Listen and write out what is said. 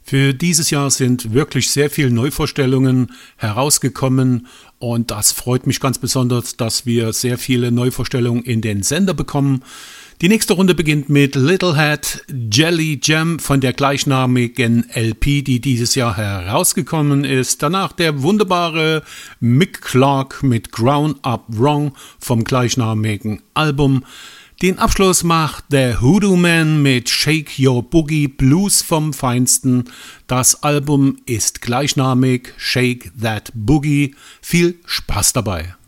Für dieses Jahr sind wirklich sehr viele Neuvorstellungen herausgekommen und das freut mich ganz besonders, dass wir sehr viele Neuvorstellungen in den Sender bekommen. Die nächste Runde beginnt mit Little Hat Jelly Jam von der gleichnamigen LP, die dieses Jahr herausgekommen ist. Danach der wunderbare Mick Clark mit Ground Up Wrong vom gleichnamigen Album. Den Abschluss macht der Hoodoo Man mit Shake Your Boogie Blues vom Feinsten. Das Album ist gleichnamig, Shake That Boogie. Viel Spaß dabei!